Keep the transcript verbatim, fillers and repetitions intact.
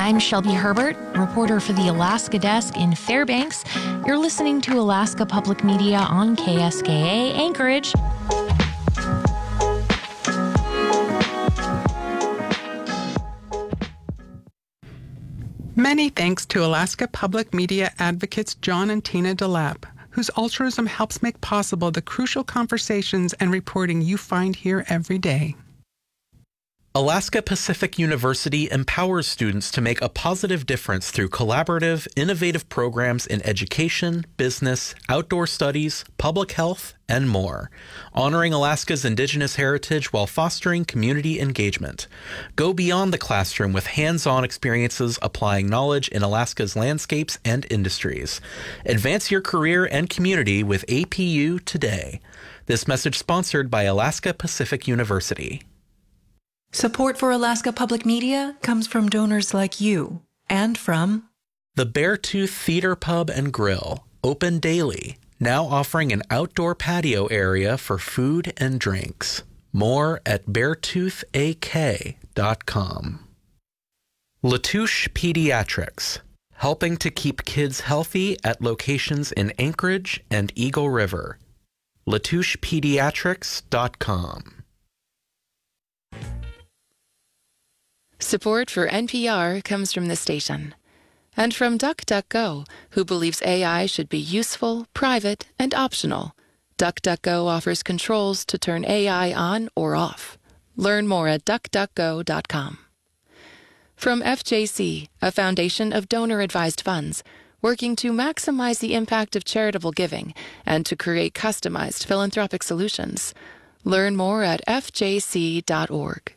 I'm Shelby Herbert, reporter for the Alaska Desk in Fairbanks. You're listening to Alaska Public Media on K S K A Anchorage. Many thanks to Alaska Public Media advocates John and Tina DeLapp, whose altruism helps make possible the crucial conversations and reporting you find here every day. Alaska Pacific University empowers students to make a positive difference through collaborative, innovative programs in education, business, outdoor studies, public health, and more, honoring Alaska's Indigenous heritage while fostering community engagement. Go beyond the classroom with hands-on experiences applying knowledge in Alaska's landscapes and industries. Advance your career and community with A P U today. This message sponsored by Alaska Pacific University. Support for Alaska Public Media comes from donors like you and from the Beartooth Theater Pub and Grill, open daily, now offering an outdoor patio area for food and drinks. More at beartooth a k dot com. Latouche Pediatrics, helping to keep kids healthy at locations in Anchorage and Eagle River. latouche pediatrics dot com. Support for N P R comes from the station and from DuckDuckGo, who believes A I should be useful, private, and optional. DuckDuckGo offers controls to turn A I on or off. Learn more at duck duck go dot com. From F J C, a foundation of donor-advised funds, working to maximize the impact of charitable giving and to create customized philanthropic solutions. Learn more at f j c dot org.